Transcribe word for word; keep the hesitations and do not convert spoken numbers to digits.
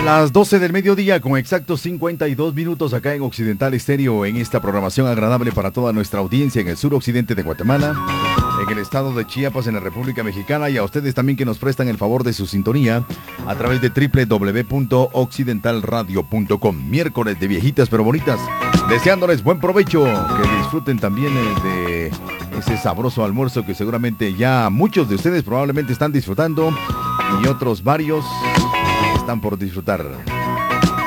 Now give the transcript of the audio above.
Las doce del mediodía con exactos cincuenta y dos minutos acá en Occidental Estéreo, en esta programación agradable para toda nuestra audiencia en el suroccidente de Guatemala, en el estado de Chiapas, en la República Mexicana, y a ustedes también que nos prestan el favor de su sintonía a través de doble u doble u doble u punto occidental radio punto com. Miércoles de viejitas pero bonitas, deseándoles buen provecho, que disfruten también de ese sabroso almuerzo que seguramente ya muchos de ustedes probablemente están disfrutando y otros varios están por disfrutar.